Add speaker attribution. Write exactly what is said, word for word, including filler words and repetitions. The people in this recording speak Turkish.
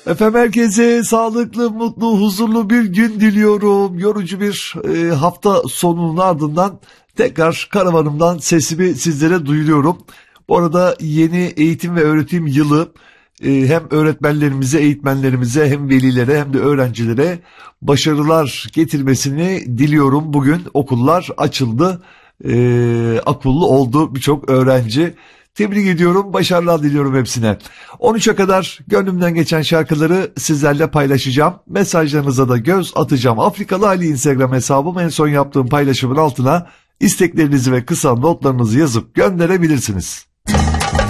Speaker 1: Efendim herkese sağlıklı, mutlu, huzurlu bir gün diliyorum. Yorucu bir e, hafta sonunun ardından tekrar karavanımdan sesimi sizlere duyuruyorum. Bu arada yeni eğitim ve öğretim yılı e, hem öğretmenlerimize, eğitmenlerimize, hem velilere hem de öğrencilere başarılar getirmesini diliyorum. Bugün okullar açıldı, e, akıllı oldu birçok öğrenci. Tebrik ediyorum, başarılar diliyorum hepsine. on üçe kadar gönlümden geçen şarkıları sizlerle paylaşacağım. Mesajlarınıza da göz atacağım. Afrikalı Ali Instagram hesabım, en son yaptığım paylaşımın altına isteklerinizi ve kısa notlarınızı yazıp gönderebilirsiniz.